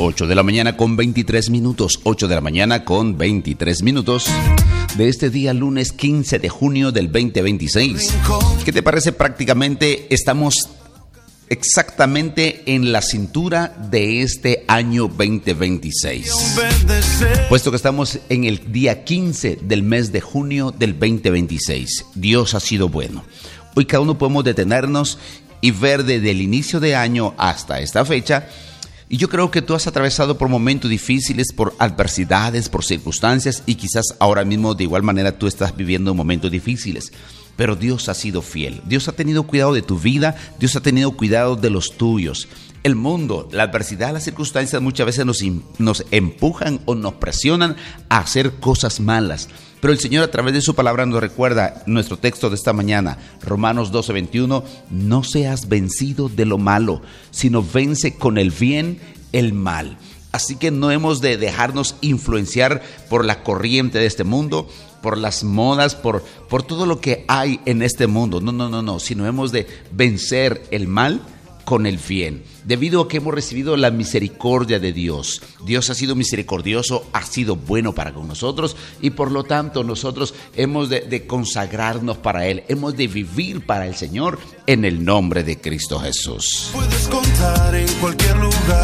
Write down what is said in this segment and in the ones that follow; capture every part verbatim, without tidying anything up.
ocho de la mañana con veintitrés minutos, ocho de la mañana con veintitrés minutos de este día lunes quince de junio del veinte veintiséis. ¿Qué te parece? Prácticamente estamos exactamente en la cintura de este año veinte veintiséis, puesto que estamos en el día quince del mes de junio del veinte veintiséis. Dios ha sido bueno. Hoy cada uno podemos detenernos y ver desde el inicio de año hasta esta fecha. Y yo creo que tú has atravesado por momentos difíciles, por adversidades, por circunstancias, y quizás ahora mismo de igual manera tú estás viviendo momentos difíciles. Pero Dios ha sido fiel. Dios ha tenido cuidado de tu vida. Dios ha tenido cuidado de los tuyos. El mundo, la adversidad, las circunstancias muchas veces nos, nos empujan o nos presionan a hacer cosas malas. Pero el Señor a través de su palabra nos recuerda nuestro texto de esta mañana, Romanos doce veintiuno, no seas vencido de lo malo, sino vence con el bien el mal. Así que no hemos de dejarnos influenciar por la corriente de este mundo, por las modas, por, por todo lo que hay en este mundo. No, no, no, no, sino hemos de vencer el mal con el bien, debido a que hemos recibido la misericordia de Dios. Dios ha sido misericordioso, ha sido bueno para con nosotros, y por lo tanto nosotros hemos de, de consagrarnos para Él, hemos de vivir para el Señor en el nombre de Cristo Jesús. Puedes contar en cualquier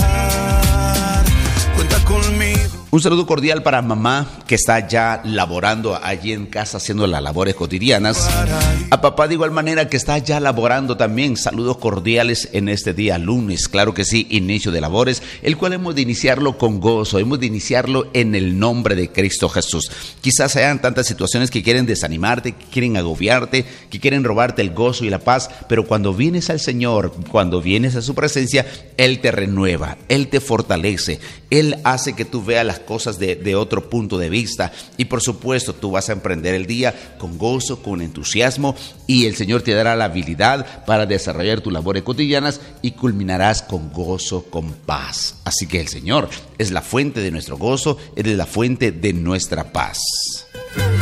lugar, cuenta conmigo. Un saludo cordial para mamá que está ya laborando allí en casa haciendo las labores cotidianas. A papá de igual manera que está ya laborando también. Saludos cordiales en este día lunes. Claro que sí, inicio de labores, el cual hemos de iniciarlo con gozo. Hemos de iniciarlo en el nombre de Cristo Jesús. Quizás hayan tantas situaciones que quieren desanimarte, que quieren agobiarte, que quieren robarte el gozo y la paz. Pero cuando vienes al Señor, cuando vienes a su presencia, Él te renueva, Él te fortalece. Él hace que tú veas las cosas de, de otro punto de vista, y por supuesto tú vas a emprender el día con gozo, con entusiasmo, y el Señor te dará la habilidad para desarrollar tus labores cotidianas y culminarás con gozo, con paz. Así que el Señor es la fuente de nuestro gozo, Él es la fuente de nuestra paz.